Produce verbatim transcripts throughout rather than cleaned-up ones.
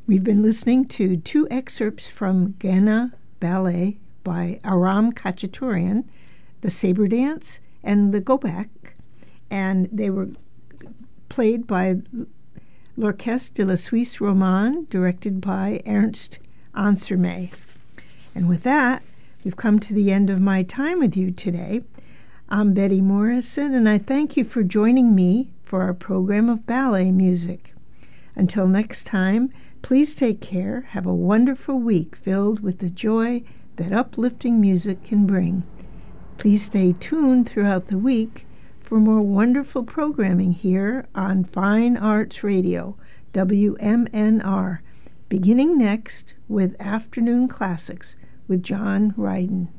We've been listening to two excerpts from Ghana Ballet by Aram Khachaturian, the Sabre Dance and the Go Back, and they were played by L'Orchestre de la Suisse Romande, directed by Ernst Ansermet. And with that, we've come to the end of my time with you today. I'm Betty Morrison, and I thank you for joining me for our program of ballet music. Until next time, please take care. Have a wonderful week filled with the joy that uplifting music can bring. Please stay tuned throughout the week for more wonderful programming here on Fine Arts Radio, W M N R, beginning next with Afternoon Classics with John Ryden.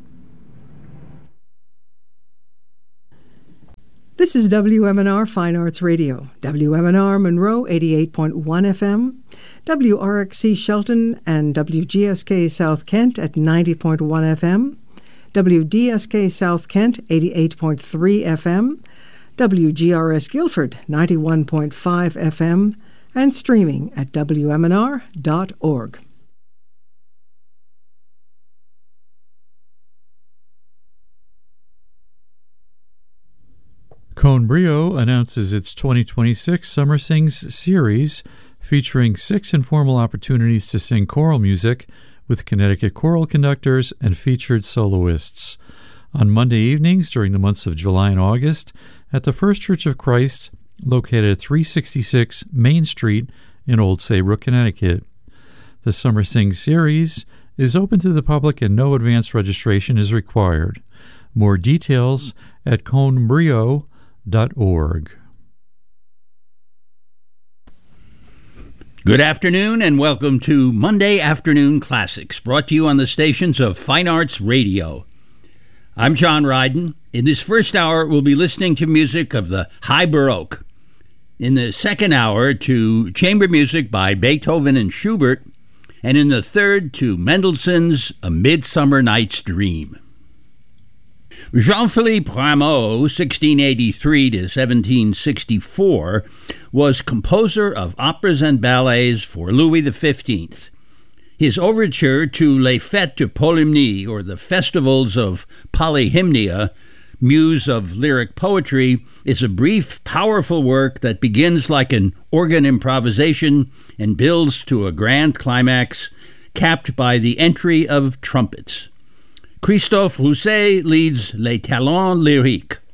This is W M N R Fine Arts Radio, W M N R Monroe eighty-eight point one F M, W R X C Shelton and W G S K South Kent at ninety point one F M, W D S K South Kent eighty-eight point three F M, W G R S Guilford ninety-one point five F M, and streaming at W M N R dot org. Cone Brio announces its twenty twenty-six Summer Sings series, featuring six informal opportunities to sing choral music with Connecticut choral conductors and featured soloists. On Monday evenings during the months of July and August at the First Church of Christ, located at three sixty-six Main Street in Old Saybrook, Connecticut. The Summer Sing series is open to the public and no advance registration is required. More details at cone brio dot org. Good afternoon and welcome to Monday Afternoon Classics, brought to you on the stations of Fine Arts Radio. I'm John Ryden. In this first hour, we'll be listening to music of the High Baroque. In the second hour, to chamber music by Beethoven and Schubert. And in the third, to Mendelssohn's A Midsummer Night's Dream. Jean-Philippe Rameau, sixteen eighty-three to seventeen sixty-four, was composer of operas and ballets for Louis the fifteenth. His overture to Les Fêtes de Polymnie, or the Festivals of Polyhymnia, muse of lyric poetry, is a brief, powerful work that begins like an organ improvisation and builds to a grand climax, capped by the entry of trumpets. Christophe Rousset leads Les Talents Lyriques.